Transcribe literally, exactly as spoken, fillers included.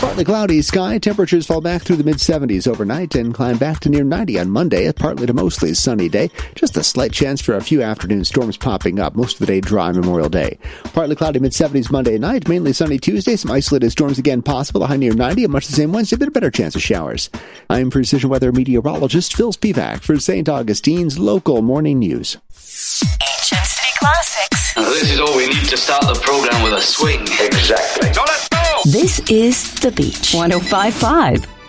Partly cloudy sky. Temperatures fall back through the mid-seventies overnight and climb back to near ninety on Monday. A partly to mostly sunny day. Just a slight chance for a few afternoon storms popping up. Most of the day dry Memorial Day. Partly cloudy mid-seventies Monday night. Mainly sunny Tuesday. Some isolated storms again possible. A high near ninety. And much the same Wednesday, but a better chance of showers. I'm Precision Weather meteorologist Phil Spivak for Saint Augustine's Local Morning News. Ancient City Classics. This is all we need to start the program with a swing. Exactly. So let's go! This is The Beach. one oh five point five.